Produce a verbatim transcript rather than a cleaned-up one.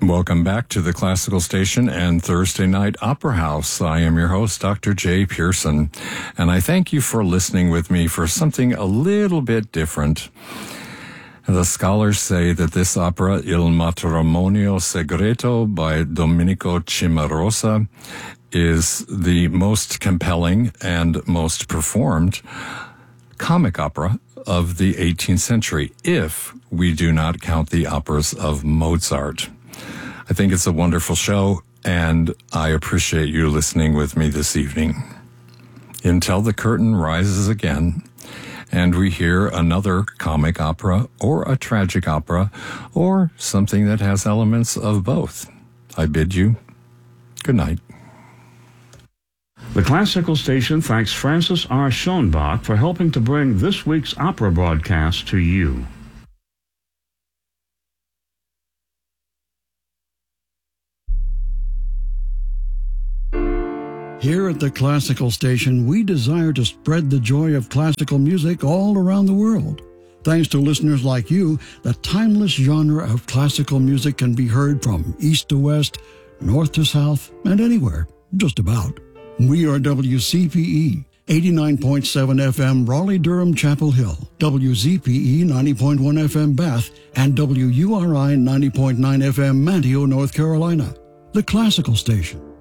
Welcome back to the Classical Station and Thursday Night Opera House. I am your host, Doctor Jay Pearson, and I thank you for listening with me for something a little bit different. The scholars say that this opera, Il Matrimonio Segreto by Domenico Cimarosa, is the most compelling and most performed comic opera of the eighteenth century, if we do not count the operas of Mozart. I think it's a wonderful show, and I appreciate you listening with me this evening. Until the curtain rises again, and we hear another comic opera, or a tragic opera, or something that has elements of both. I bid you good night. The Classical Station thanks Francis R. Schoenbach for helping to bring this week's opera broadcast to you. Here at the Classical Station, we desire to spread the joy of classical music all around the world. Thanks to listeners like you, the timeless genre of classical music can be heard from east to west, north to south, and anywhere, just about. We are W C P E, eighty-nine point seven F M Raleigh-Durham Chapel Hill, W Z P E ninety point one F M Bath, and W U R I ninety point nine F M Manteo, North Carolina. The Classical Station.